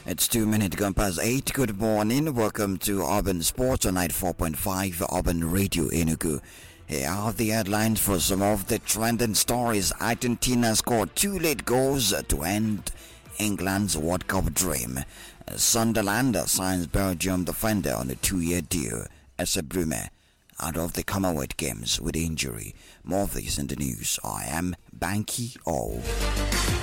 It's 2 minutes gone past 8. Good morning. Welcome to Urban Sports on 94.5 Urban Radio Enugu. Here are the headlines for some of the trending stories. Argentina scored 2 late goals to end England's World Cup dream. Sunderland signs Belgium defender on a 2-year deal. Essa Brume out of the Commonwealth Games with injury. More of this in the news. I am Banky O.